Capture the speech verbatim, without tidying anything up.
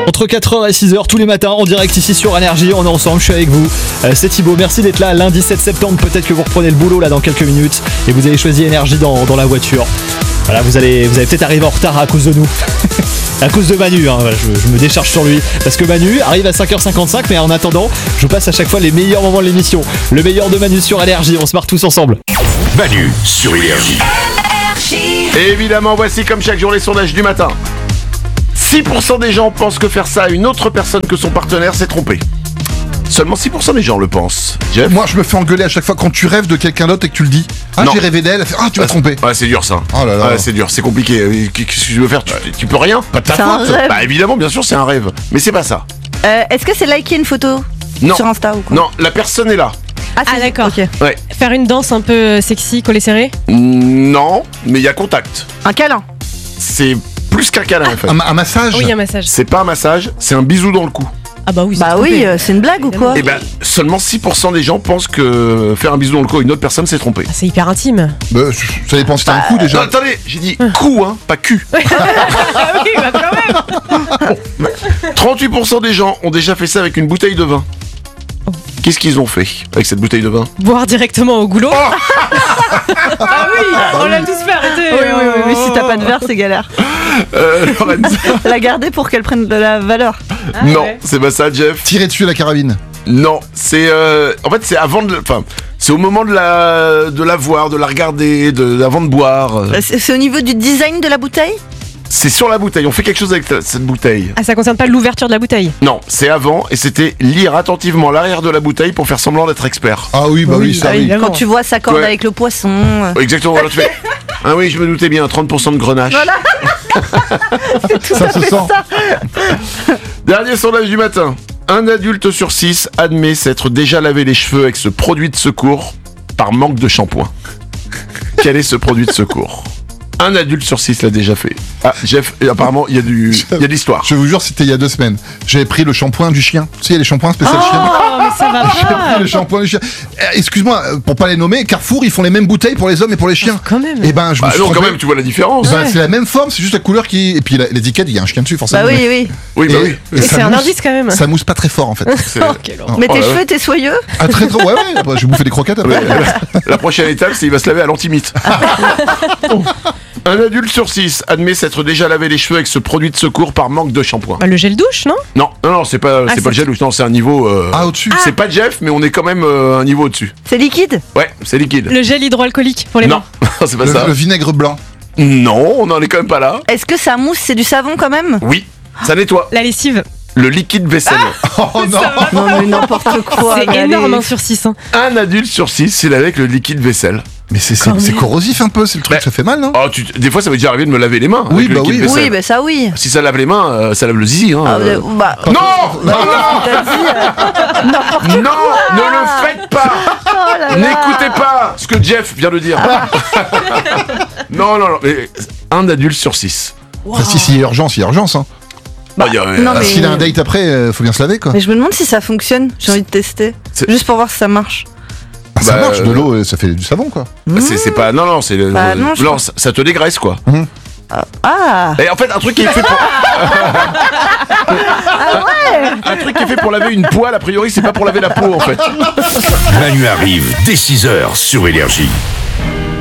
Entre quatre heures et six heures tous les matins en direct ici sur Énergie, on est ensemble, je suis avec vous. Euh, c'est Thibaut, merci d'être là lundi sept septembre, peut-être que vous reprenez le boulot là dans quelques minutes et vous avez choisi Énergie dans, dans la voiture. Voilà, vous allez, vous allez peut-être arriver en retard à cause de nous. À cause de Manu, hein, voilà, je, je me décharge sur lui. Parce que Manu arrive à cinq heures cinquante-cinq, mais en attendant, je vous passe à chaque fois les meilleurs moments de l'émission. Le meilleur de Manu sur Énergie, on se marre tous ensemble. Manu sur Énergie. Et évidemment, voici comme chaque jour les sondages du matin. six pour cent des gens pensent que faire ça à une autre personne que son partenaire, c'est tromper. Seulement six pour cent des gens le pensent. Jeff ? Moi, je me fais engueuler à chaque fois quand tu rêves de quelqu'un d'autre et que tu le dis. Ah, Non. j'ai rêvé d'elle. Elle fait, ah, tu m'as trompé. Ouais, c'est dur ça. Oh là là. Ouais, c'est dur, c'est compliqué. Euh, Qu'est-ce que tu veux faire ? tu, tu peux rien ? Pas de ta C'est un faute. rêve. Bah évidemment, bien sûr, c'est un rêve. Mais c'est pas ça. Euh, Est-ce que c'est liker une photo Non. sur Insta ou quoi? Non, la personne est là. Ah, c'est- Ah, d'accord. ok. Ouais. Faire une danse un peu sexy, collé serré. Non, mais il y a contact. Un câlin. C'est plus qu'un câlin en fait. Un, un massage. Oui, un massage. C'est pas un massage, c'est un bisou dans le cou. Ah bah oui, c'est Bah trompé. oui, euh, c'est une blague ou quoi? Et ben, seulement six pour cent des gens pensent que faire un bisou dans le cou à une autre personne, c'est tromper. Ah, c'est hyper intime. Bah, ça dépend si t'as un coup Non, déjà. attendez, j'ai dit cou, hein, pas cul. Ah oui, bah quand même. trente-huit pour cent des gens ont déjà fait ça avec une bouteille de vin. Qu'est-ce qu'ils ont fait avec cette bouteille de vin ? Boire directement au goulot. ah oui, on l'a tous fait arrêter. Oui, oui, oui, mais si t'as pas de verre, c'est galère. Euh, Lorenz. La garder pour qu'elle prenne de la valeur. Ah, Non, ouais. c'est pas ça, Jeff. Tirer dessus à la carabine. Non, c'est euh, en fait c'est avant de, enfin c'est au moment de la de la voir, de la regarder, de avant de boire. Euh, C'est c'est au niveau du design de la bouteille? C'est sur la bouteille. On fait quelque chose avec la- cette bouteille. Ah, ça concerne pas l'ouverture de la bouteille. Non, c'est avant et c'était lire attentivement l'arrière de la bouteille pour faire semblant d'être expert. Ah oui, bah oui, Oui, ça ah oui. oui. Évidemment. Quand tu vois ça corde Ouais. avec le poisson. euh, Exactement. Alors tu fais. Ah oui, je me doutais bien. trente pour cent de grenache. Voilà. Ça se sent. Dernier sondage du matin. Un adulte sur six admet s'être déjà lavé les cheveux avec ce produit de secours par manque de shampoing. Quel est ce produit de secours ? Un adulte sur six l'a déjà fait. Ah, Jeff, et apparemment, il y a du, il y a de l'histoire. Je vous jure, c'était il y a deux semaines. J'avais pris le shampoing du chien. Tu sais, il y a les shampoings spécial chien. Oh, mais ça va J'ai pris pas. le shampoing du chien. Euh, Excuse-moi, euh, pour pas les nommer, Carrefour, ils font les mêmes bouteilles pour les hommes et pour les chiens. Quand même. Et ben, je me Bah suis non, quand trompé. même, tu vois la différence. Ben, c'est la même forme, c'est juste la couleur qui. Et puis la- l'étiquette, il y a un chien dessus, forcément. Bah oui, mais- oui. Oui, bah Et- oui. et Mais ça c'est un mousse- indice quand même. Ça mousse pas très fort en fait. C'est- Oh, quelle horreur. Mais Oh tes là cheveux là. étaient soyeux? Ah, très trop, ouais, ouais. Après, je vais bouffer des croquettes après. Ouais, la, la prochaine étape, c'est qu'il va se laver à l'antimite. Un adulte sur six admet s'être déjà lavé les cheveux avec ce produit de secours par manque de shampoing. Bah, le gel douche, non? Non, non, non, c'est pas, c'est c'est- pas le gel douche, non, c'est un niveau. euh, Ah, au-dessus. C'est pas Jeff, mais on est quand même euh, un niveau au-dessus. C'est liquide? Ouais, c'est liquide. Le gel hydroalcoolique pour les Non, mains. c'est pas Le, ça. le vinaigre blanc. Non, on en est quand même pas là. Est-ce que ça mousse? C'est du savon quand même? Oui, ça nettoie. La lessive. Le liquide vaisselle. Oh non. Non, mais n'importe quoi. C'est mais allez. énorme, hein, sur six. Hein. Un adulte sur six, c'est avec le liquide vaisselle. Mais c'est c'est- Quand c'est même. corrosif un peu, c'est le truc, Bah, ça fait mal, non? Oh, tu, des fois, ça m'est déjà arrivé de me laver les mains. Oui, avec le bah liquide oui. vaisselle. Oui, bah ça oui. Si ça lave les mains, euh, ça lave le zizi. Hein, Ah, euh. euh, bah, Non, t'as dit, euh, n'importe non, ne le faites pas. quoi, là là. N'écoutez pas ce que Jeff vient de dire. non, non, non. Mais un adulte sur six. Enfin, si, s'il y a urgence, il y a urgence, hein. Bah, Oh, y a- non, Ah, mais... S'il a un date après, euh, faut bien se laver, quoi. mais je me demande si ça fonctionne. J'ai envie de tester. C'est- Juste pour voir si ça marche. Ah, ça bah, marche, de euh, l'eau, euh, ça fait du savon, quoi. C'est, c'est pas. Non, non, c'est. le- Bah, non, je non, crois- ça, ça te dégraisse, quoi. Ah. Et en fait, un truc qui est fait pour. Ah ouais. Un truc qui est fait pour laver une poêle, a priori, c'est pas pour laver la peau, en fait. Manu arrive dès six heures sur Énergie.